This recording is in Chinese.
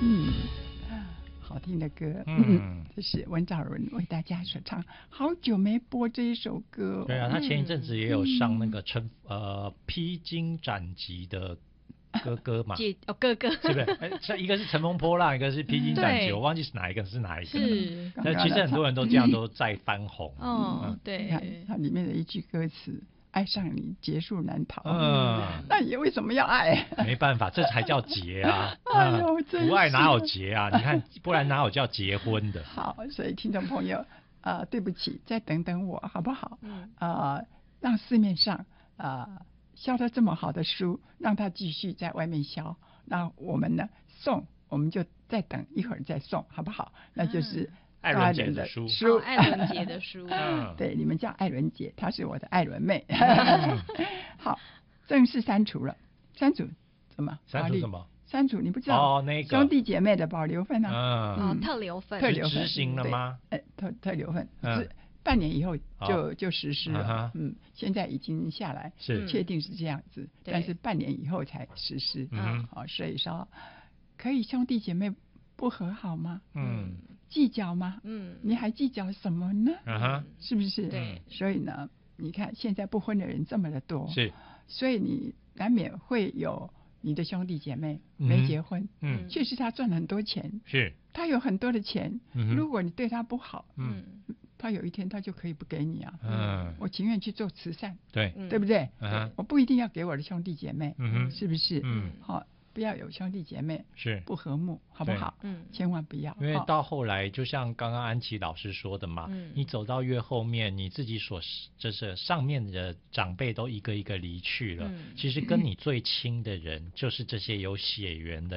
好听的歌，这是温兆伦为大家所唱。好久没播这一首歌。 对啊，他前一阵子也有上那个披荆斩棘的哥哥嘛， 哥哥是不是？一个是乘风破浪，一个是披荆斩棘，我忘记是哪一个。 是， 但其实很多人都这样都在翻红。 对， 你看它里面的一句歌词。爱上你，劫数难逃。那你为什么要爱？ 没办法，这才叫结啊！ 哎呦， 不爱哪有结啊？你看，不然哪有叫结婚的？ 好，所以听众朋友，对不起，再等等我好不好？让市面上销得这么好的书，让它继续在外面销。那我们呢，我们就再等一会儿再送，好不好？那就是艾伦姐的书， 艾伦姐的书， 对，你们叫艾伦姐，她是我的艾伦妹。好，正式删除了，删除什么？ 删除什么？ 删除你不知道？ 那个兄弟姐妹的保留份啊， 特留份， 执行了吗？ 特留份是半年以后就实施了，现在已经下来，确定是这样子，但是半年以后才实施，所以说可以兄弟姐妹不和好吗？计较吗？你还计较什么呢？是不是？ 对， 所以呢，你看现在不婚的人这么的多， 是， 所以你难免会有你的兄弟姐妹没结婚，确实他赚了很多钱， 是， 他有很多的钱，如果你对他不好，他有一天他就可以不给你啊，我情愿去做慈善， 对不对？我不一定要给我的兄弟姐妹，是不是？好。不要有兄弟姐妹是不和睦，好不好？千万不要。 因为到后来，就像刚刚安琪老师说的嘛，你走到越后面，你自己就是上面的长辈都一个一个离去了，其实跟你最亲的人就是这些有血缘的